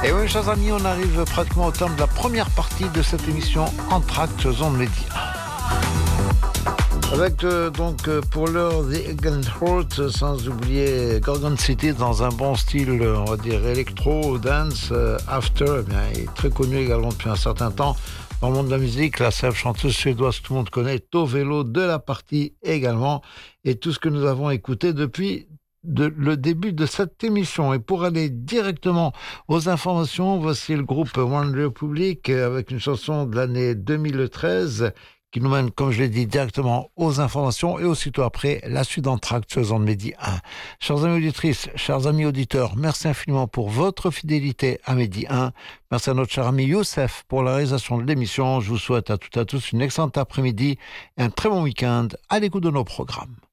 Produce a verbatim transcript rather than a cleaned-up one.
Et oui, chers amis, on arrive pratiquement au terme de la première partie de cette émission Entracte Zone Média. Avec euh, donc euh, pour l'heure The Eagle Heart, sans oublier Gorgon City dans un bon style, on va dire électro, dance, euh, after, eh bien, il est très connu également depuis un certain temps dans le monde de la musique. La célèbre chanteuse suédoise que tout le monde connaît, Tovelo, de la partie également, et tout ce que nous avons écouté depuis de, le début de cette émission. Et pour aller directement aux informations, voici le groupe One Republic avec une chanson de l'année deux mille treize qui nous mène, comme je l'ai dit, directement aux informations et aussitôt après, la suite d'Entracte sur Zone Midi un. Chers amis auditrices, chers amis auditeurs, merci infiniment pour votre fidélité à Midi un. Merci à notre cher ami Youssef pour la réalisation de l'émission. Je vous souhaite à toutes et à tous une excellente après-midi et un très bon week-end à l'écoute de nos programmes.